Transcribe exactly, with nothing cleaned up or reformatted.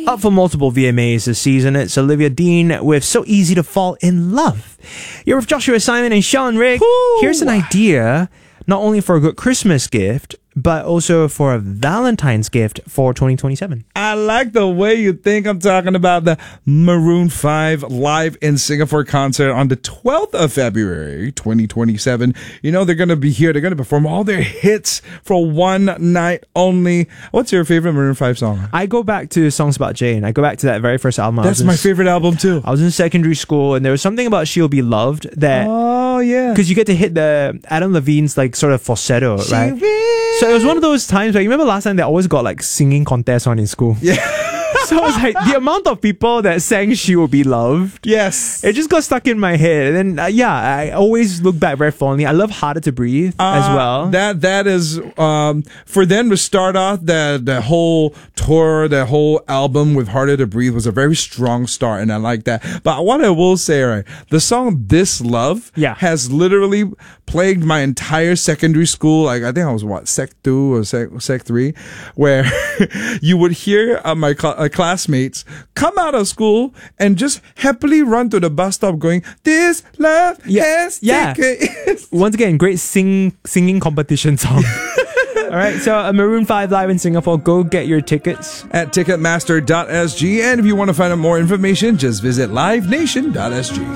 Up for multiple V M As this season, it's Olivia Dean with So Easy to Fall in Love. You're with Joshua Simon and Sean Rick. Ooh. Here's an idea, not only for a good Christmas gift, but also for a Valentine's gift for twenty twenty-seven. I like the way you think. I'm talking about the Maroon five live in Singapore concert on the twelfth of February, twenty twenty-seven. You know, they're going to be here. They're going to perform all their hits for one night only. What's your favorite Maroon five song? I go back to Songs About Jane. I go back to that very first album. I That's was in my s- favorite album too. I was in secondary school and there was something about She'll Be Loved that... Oh, yeah. Because you get to hit the Adam Levine's like sort of falsetto, She right? will. So it was one of those times, like, you remember last time they always got like singing contests on in school? Yeah. So it was like the amount of people that sang She Will Be Loved, Yes. it just got stuck in my head. And then, uh, yeah, I always look back very fondly. I love Harder to Breathe as Uh, well. That that is um, for them to start off the the whole tour, the whole album with Harder to Breathe was a very strong start, and I like that. But what I will say, right, the song This Love Yeah. has literally plagued my entire secondary school. Like I think I was what sec two or sec sec three, where you would hear uh, my cl- uh, classmates come out of school and just happily run to the bus stop, going, "This love Yeah. has Yeah. taken." Once again, great sing singing competition song. All right, so a Maroon five live in Singapore. Go get your tickets. At ticketmaster dot s g, and if you want to find out more information, just visit live nation dot s g.